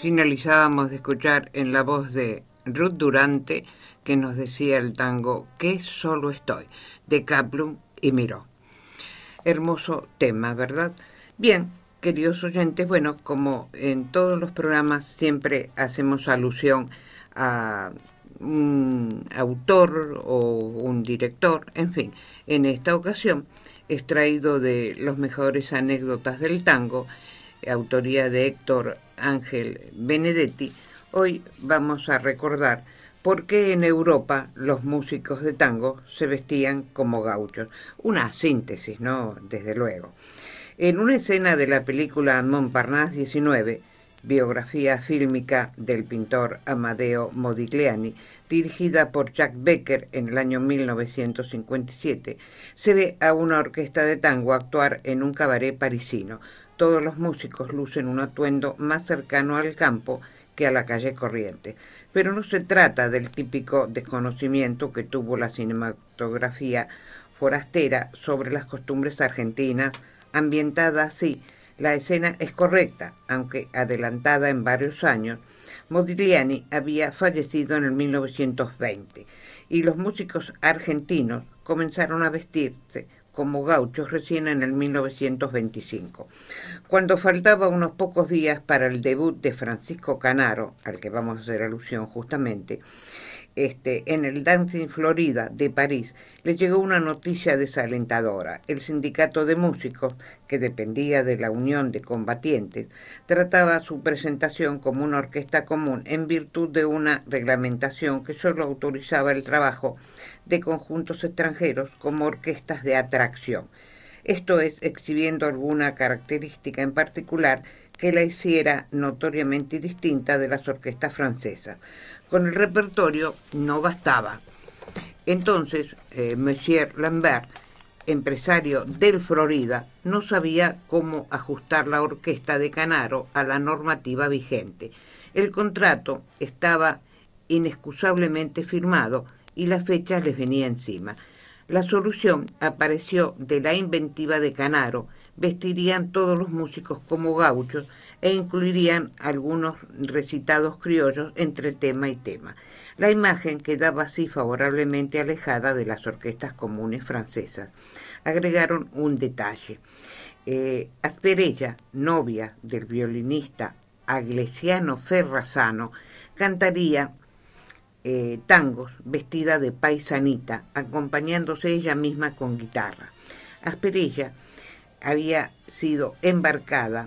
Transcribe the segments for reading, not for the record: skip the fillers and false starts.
Finalizábamos de escuchar en la voz de Ruth Durante, que nos decía el tango "Que solo estoy", de Kaplum y Miró. Hermoso tema, ¿verdad? Bien, queridos oyentes, bueno, como en todos los programas siempre hacemos alusión a un autor o un director, en fin, en esta ocasión extraído de Los mejores anécdotas del tango, autoría de Héctor Ángel Benedetti. Hoy vamos a recordar por qué en Europa los músicos de tango se vestían como gauchos. Una síntesis, ¿no? Desde luego. En una escena de la película Montparnasse 19, biografía fílmica del pintor Amadeo Modigliani, dirigida por Jack Becker en el año 1957, se ve a una orquesta de tango actuar en un cabaret parisino. Todos los músicos lucen un atuendo más cercano al campo que a la calle corriente. Pero no se trata del típico desconocimiento que tuvo la cinematografía forastera sobre las costumbres argentinas. Ambientada así, la escena es correcta, aunque adelantada en varios años. Modigliani había fallecido en el 1920 y los músicos argentinos comenzaron a vestirse como gauchos recién en el 1925. Cuando faltaba unos pocos días para el debut de Francisco Canaro, al que vamos a hacer alusión justamente, en el Dancing Florida de París, le llegó una noticia desalentadora. El sindicato de músicos, que dependía de la Unión de Combatientes, trataba su presentación como una orquesta común en virtud de una reglamentación que solo autorizaba el trabajo de conjuntos extranjeros como orquestas de atracción. Esto es, exhibiendo alguna característica en particular que la hiciera notoriamente distinta de las orquestas francesas. Con el repertorio no bastaba. Entonces, Monsieur Lambert, empresario del Florida, no sabía cómo ajustar la orquesta de Canaro a la normativa vigente. El contrato estaba inexcusablemente firmado y la fecha les venía encima. La solución apareció de la inventiva de Canaro. Vestirían todos los músicos como gauchos e incluirían algunos recitados criollos entre tema y tema. La imagen quedaba así favorablemente alejada de las orquestas comunes francesas. Agregaron un detalle. Asperella, novia del violinista Aglesiano Ferrazano, cantaría tangos vestida de paisanita, acompañándose ella misma con guitarra. Asperella había sido embarcada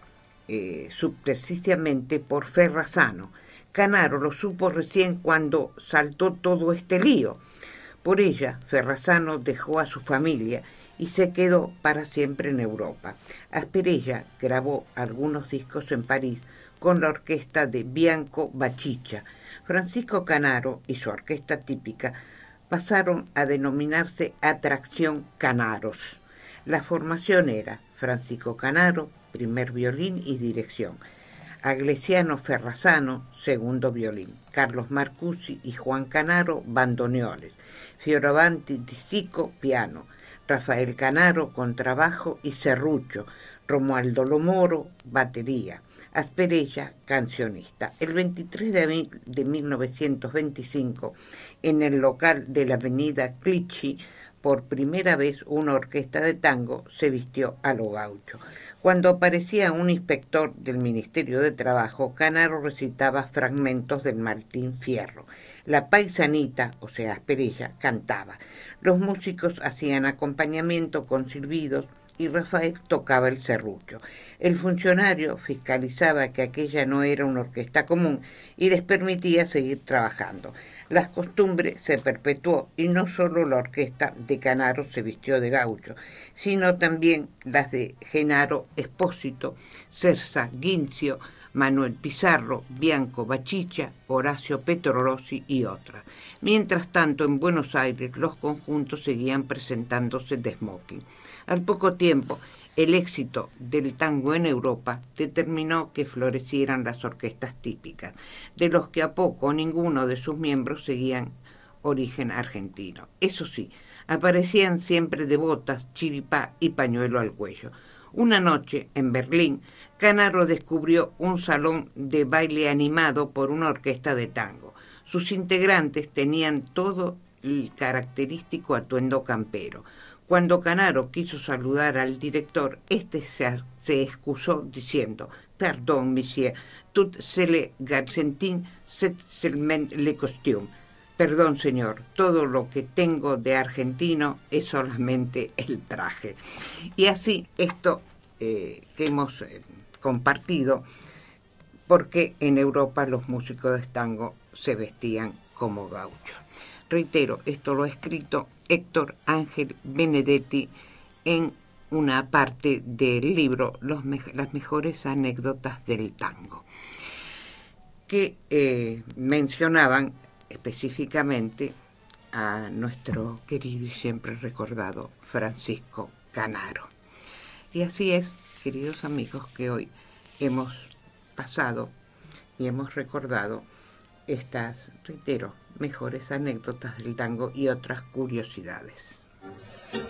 subrepticiamente por Ferrazano. Canaro lo supo recién cuando saltó todo este lío. Por ella, Ferrazano dejó a su familia y se quedó para siempre en Europa. Asperella grabó algunos discos en París con la orquesta de Bianco Bachicha. Francisco Canaro y su orquesta típica pasaron a denominarse Atracción Canaros. La formación era Francisco Canaro, primer violín y dirección, Aglesiano Ferrazano, segundo violín, Carlos Marcusi y Juan Canaro, bandoneones, Fioravanti di Sico, piano, Rafael Canaro, contrabajo y serrucho, Romualdo Lomoro, batería, Asperella, cancionista. El 23 de abril de 1925, en el local de la avenida Clichy, por primera vez una orquesta de tango se vistió a lo gaucho. Cuando aparecía un inspector del Ministerio de Trabajo, Canaro recitaba fragmentos del Martín Fierro. La paisanita, o sea, Asperella, cantaba. Los músicos hacían acompañamiento con silbidos y Rafael tocaba el serrucho. El funcionario fiscalizaba que aquella no era una orquesta común y les permitía seguir trabajando. La costumbre se perpetuó y no solo la orquesta de Canaro se vistió de gaucho, sino también las de Genaro Espósito, Cerza Guincio, Manuel Pizarro, Bianco Bachicha, Horacio Petrorossi y otras. Mientras tanto, en Buenos Aires los conjuntos seguían presentándose de smoking. Al poco tiempo, el éxito del tango en Europa determinó que florecieran las orquestas típicas, de los que a poco ninguno de sus miembros seguían origen argentino. Eso sí, aparecían siempre de botas, chiripá y pañuelo al cuello. Una noche, en Berlín, Canaro descubrió un salón de baile animado por una orquesta de tango. Sus integrantes tenían todo el característico atuendo campero. Cuando Canaro quiso saludar al director, este se excusó diciendo: «Perdón, monsieur, tout c'est l'Argentine, c'est seulement le costume». Perdón, señor, todo lo que tengo de argentino es solamente el traje. Y así esto que hemos compartido, porque en Europa los músicos de tango se vestían como gauchos. Reitero, esto lo ha escrito Héctor Ángel Benedetti en una parte del libro Las mejores anécdotas del tango, que mencionaban específicamente a nuestro querido y siempre recordado Francisco Canaro. Y así es, queridos amigos, que hoy hemos pasado y hemos recordado estas, reitero, mejores anécdotas del tango y otras curiosidades.